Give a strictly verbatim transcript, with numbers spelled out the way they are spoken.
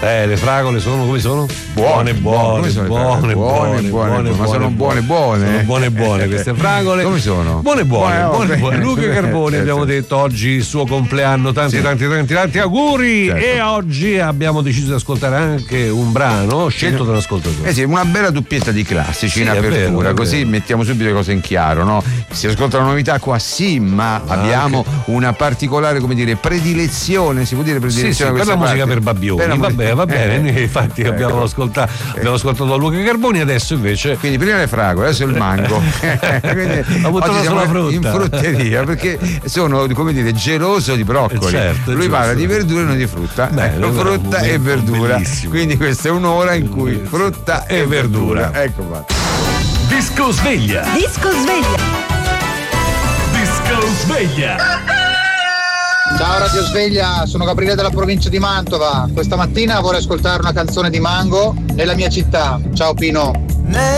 Eh, le fragole sono come sono? Buone, buone, buone, buone, buone, buone, buone, ma sono buone, buone. Sono buone, buone queste fragole. Come sono? Buone, buone, Buone, buone, oh, buone. bene. Luca Carboni, abbiamo detto oggi il suo compleanno, tanti, Sì. tanti, tanti, tanti auguri. Certo. E oggi abbiamo deciso di ascoltare anche un brano scelto Sì. dall'ascoltatore. Eh sì, una bella doppietta di classici Sì, in è vero, apertura, è così vero. mettiamo subito le cose in chiaro, no? Si ascolta una novità qua, sì, ma abbiamo una particolare, come dire, predilezione, si può dire predilezione Sì, sì, a per questa la musica parte? per babbioni, Per la va musica- bene, va bene. Eh, Infatti ecco. abbiamo ascoltato, abbiamo ascoltato Luca Carboni, adesso invece Quindi prima le fragole, adesso il mango. Quindi Ho buttato oggi siamo sulla frutta. in frutteria perché sono, come dire, geloso di broccoli. Eh, certo, Lui giusto. parla di verdura e non di frutta. Bene, Ecco, bravo, frutta be- e verdura. bellissimo. Quindi questa è un'ora in cui frutta e, E verdura. verdura. Ecco qua. Disco sveglia. Disco sveglia. Disco sveglia. Ciao Radio Sveglia, sono Gabriele della provincia di Mantova. Questa mattina vorrei ascoltare una canzone di Mango nella mia città. Ciao Pino.